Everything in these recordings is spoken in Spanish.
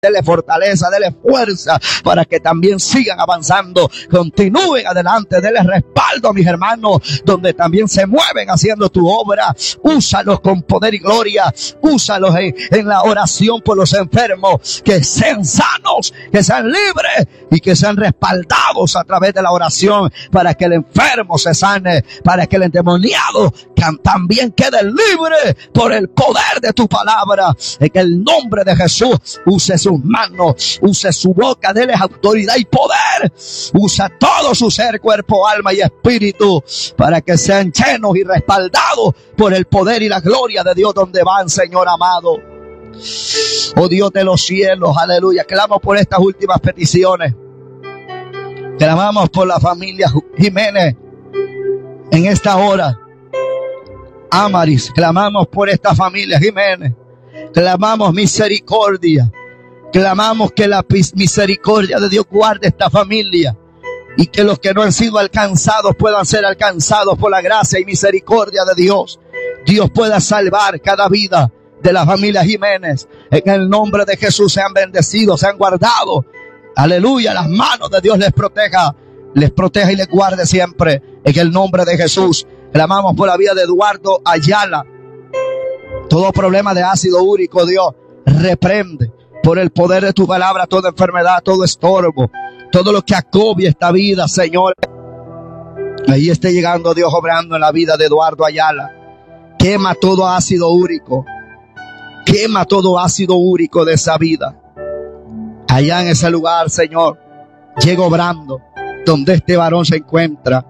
Dele fortaleza, dele fuerza para que también sigan avanzando, continúen adelante, dele respaldo a mis hermanos donde también se mueven haciendo tu obra. Úsalos con poder y gloria, úsalos en la oración por los enfermos, que sean sanos, que sean libres y que sean respaldados a través de la oración para que el enfermo se sane, para que el endemoniado también quede libre por el poder de tu palabra. En el nombre de Jesús, use sus manos, use su boca, déles autoridad y poder. Usa todo su ser, cuerpo, alma y espíritu para que sean llenos y respaldados por el poder y la gloria de Dios donde van, Señor amado. Oh Dios de los cielos, aleluya. Clamo por estas últimas peticiones. Clamamos por la familia Jiménez en esta hora. Amaris, clamamos por esta familia Jiménez. Clamamos misericordia. Clamamos que la misericordia de Dios guarde esta familia y que los que no han sido alcanzados puedan ser alcanzados por la gracia y misericordia de Dios. Dios pueda salvar cada vida de la familia Jiménez. En el nombre de Jesús sean bendecidos, sean guardados. Aleluya, las manos de Dios les proteja y les guarde siempre. En el nombre de Jesús clamamos por la vida de Eduardo Ayala. Todo problema de ácido úrico, Dios, reprende por el poder de tu palabra toda enfermedad, todo estorbo, todo lo que acobia esta vida, Señor. Ahí esté llegando Dios obrando en la vida de Eduardo Ayala. Quema todo ácido úrico. Quema todo ácido úrico de esa vida. Allá en ese lugar, Señor, llega obrando donde este varón se encuentra.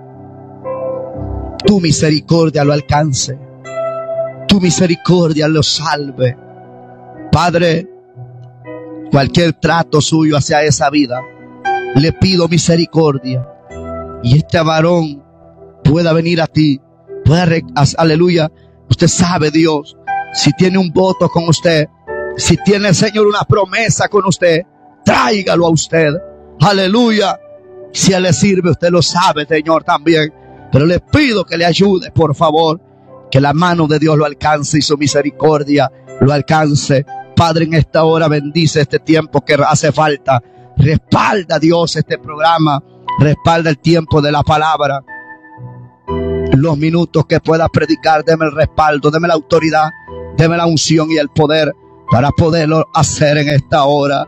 Tu misericordia lo alcance. Tu misericordia lo salve. Padre, cualquier trato suyo hacia esa vida, le pido misericordia. Y este varón pueda venir a ti. Aleluya. Usted sabe, Dios, si tiene un voto con usted, si tiene, Señor, una promesa con usted, tráigalo a usted. Aleluya. Si Él le sirve, usted lo sabe, Señor, también. Pero le pido que le ayude, por favor. Que la mano de Dios lo alcance y su misericordia lo alcance. Padre, en esta hora bendice este tiempo que hace falta. Respalda, Dios, este programa. Respalda el tiempo de la palabra. Los minutos que pueda predicar, deme el respaldo, deme la autoridad, deme la unción y el poder para poderlo hacer en esta hora.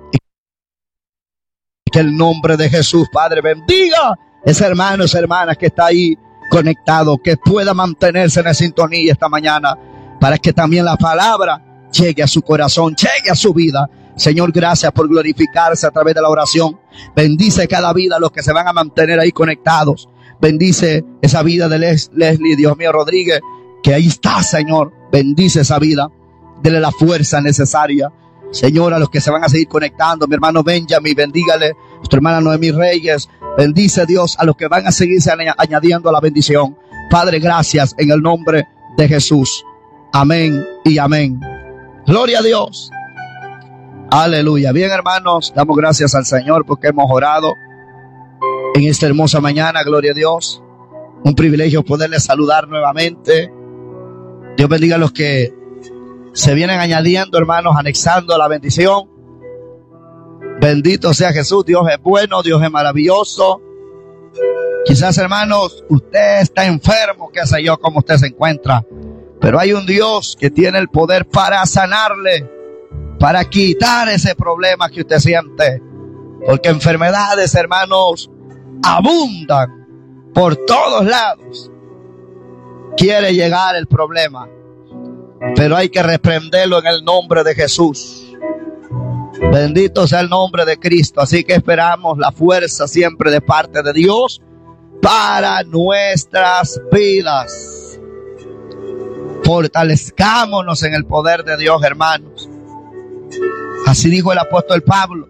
Y que el nombre de Jesús, Padre, bendiga ese hermano, esa hermana que está ahí conectado, que pueda mantenerse en sintonía esta mañana para que también la palabra llegue a su corazón, llegue a su vida. Señor, gracias por glorificarse a través de la oración. Bendice cada vida, los que se van a mantener ahí conectados. Bendice esa vida de Leslie, Dios mío, Rodríguez, que ahí está, Señor. Bendice esa vida. Dele la fuerza necesaria. Señor, a los que se van a seguir conectando, mi hermano Benjamin, bendígale. Nuestra hermana Noemí Reyes, bendice, Dios, a los que van a seguirse añadiendo a la bendición. Padre, gracias en el nombre de Jesús. Amén y amén. Gloria a Dios. Aleluya. Bien, hermanos, damos gracias al Señor porque hemos orado en esta hermosa mañana. Gloria a Dios. Un privilegio poderles saludar nuevamente. Dios bendiga a los que se vienen añadiendo, hermanos, anexando a la bendición. Bendito sea Jesús. Dios es bueno, Dios es maravilloso. Quizás, hermanos, usted está enfermo, qué sé yo, cómo usted se encuentra. Pero hay un Dios que tiene el poder para sanarle, para quitar ese problema que usted siente. Porque enfermedades, hermanos, abundan por todos lados. Quiere llegar el problema, pero hay que reprenderlo en el nombre de Jesús. Bendito sea el nombre de Cristo. Así que esperamos la fuerza siempre de parte de Dios para nuestras vidas. Fortalezcámonos en el poder de Dios, hermanos. Así dijo el apóstol Pablo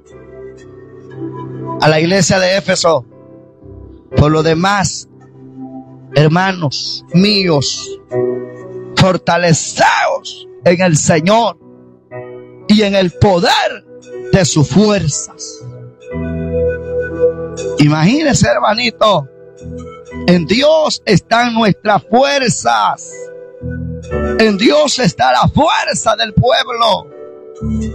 a la iglesia de Éfeso. Por lo demás, hermanos míos, fortaleceos en el Señor y en el poder de sus fuerzas. Imagínese, hermanito, en Dios están nuestras fuerzas. En Dios está la fuerza del pueblo.